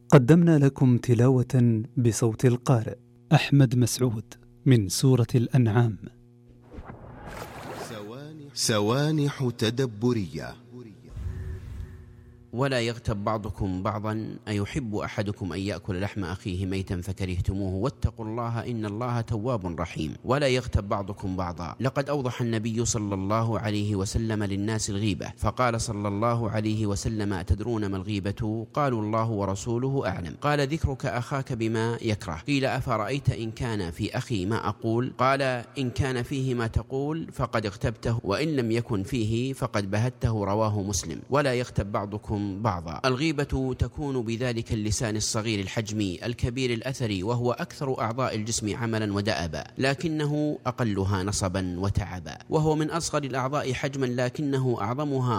قدمنا لكم تلاوة بصوت القارئ أحمد مسعود من سورة الأنعام. سوانح تدبرية. ولا يغتب بعضكم بعضا أيحب أحدكم أن يأكل لحم أخيه ميتا فكرهتموه واتقوا الله إن الله تواب رحيم. ولا يغتب بعضكم بعضا. لقد أوضح النبي صلى الله عليه وسلم للناس الغيبة، فقال صلى الله عليه وسلم: أتدرون ما الغيبة؟ قالوا الله ورسوله أعلم. قال: ذكرك أخاك بما يكره. قيل: أفرأيت إن كان في أخي ما أقول؟ قال: إن كان فيه ما تقول فقد اغتبته، وإن لم يكن فيه فقد بهته. رواه مسلم. ولا يغتب بعضكم بعضا. الغيبة تكون بذلك اللسان الصغير الحجم الكبير الأثر، وهو أكثر أعضاء الجسم عملا ودأبا، لكنه أقلها نصبا وتعبا، وهو من أصغر الأعضاء حجما لكنه أعظمها